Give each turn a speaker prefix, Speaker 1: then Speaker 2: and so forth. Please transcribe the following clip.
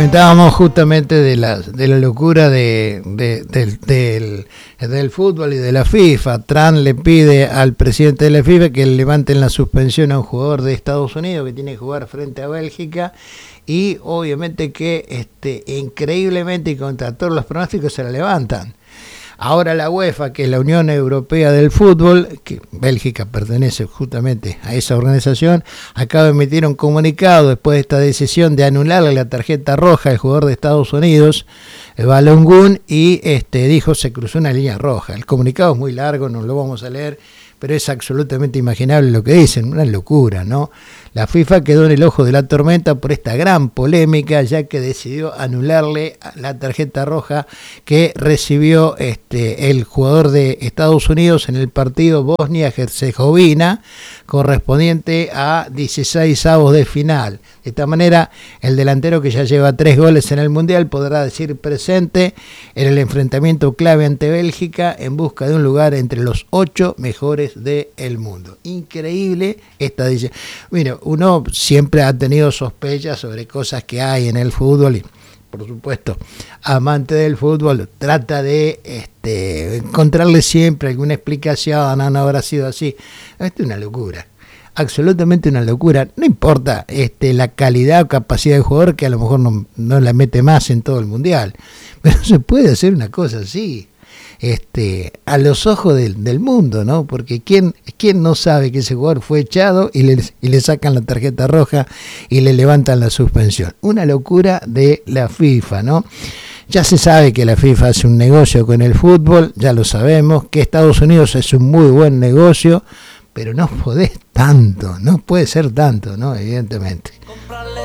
Speaker 1: Comentábamos justamente de la locura del fútbol y de la FIFA. Trump le pide al presidente de la FIFA que levanten la suspensión a un jugador de Estados Unidos que tiene que jugar frente a Bélgica, y obviamente que increíblemente y contra todos los pronósticos se la levantan. Ahora la UEFA, que es la Unión Europea del Fútbol, que Bélgica pertenece justamente a esa organización, acaba de emitir un comunicado después de esta decisión de anularle la tarjeta roja al jugador de Estados Unidos, Balogun, y dijo se cruzó una línea roja. El comunicado es muy largo, no lo vamos a leer, pero es absolutamente imaginable lo que dicen, una locura, ¿no? La FIFA quedó en el ojo de la tormenta por esta gran polémica, ya que decidió anularle la tarjeta roja que recibió el jugador de Estados Unidos en el partido Bosnia-Herzegovina, correspondiente a 16avos de final. De esta manera, el delantero, que ya lleva 3 goles en el Mundial, podrá decir presente en el enfrentamiento clave ante Bélgica en busca de un lugar entre los 8 mejores del mundo. Increíble esta decisión. Mira, uno siempre ha tenido sospechas sobre cosas que hay en el fútbol y, por supuesto, amante del fútbol, trata de encontrarle siempre alguna explicación. No habrá sido así. Esto es una locura, absolutamente una locura. No importa la calidad o capacidad del jugador, que a lo mejor no la mete más en todo el mundial, pero se puede hacer una cosa así a los ojos del mundo, ¿no? Porque ¿quién no sabe que ese jugador fue echado y le sacan la tarjeta roja y le levantan la suspensión? Una locura de la FIFA, ¿no? Ya se sabe que la FIFA hace un negocio con el fútbol, ya lo sabemos, que Estados Unidos es un muy buen negocio, pero no podés tanto, no puede ser tanto, ¿no? Evidentemente.